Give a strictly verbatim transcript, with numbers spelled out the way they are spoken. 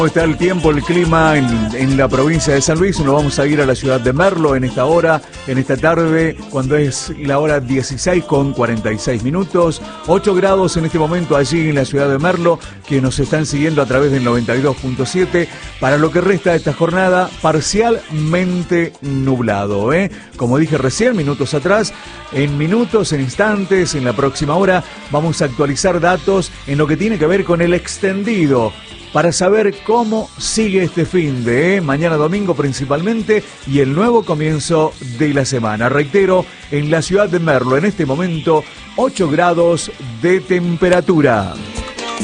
¿Cómo está el tiempo, el clima en, en la provincia de San Luis? Nos vamos a ir a la ciudad de Merlo en esta hora, en esta tarde, cuando es la hora dieciséis con cuarenta y seis minutos. ocho grados en este momento allí en la ciudad de Merlo, que nos están siguiendo a través del noventa y dos punto siete. Para lo que resta de esta jornada, parcialmente nublado, ¿eh? Como dije recién, minutos atrás, en minutos, en instantes, en la próxima hora, vamos a actualizar datos en lo que tiene que ver con el extendido, para saber cómo sigue este fin de ¿eh? mañana domingo principalmente y el nuevo comienzo de la semana. Reitero, en la ciudad de Merlo en este momento ocho grados de temperatura.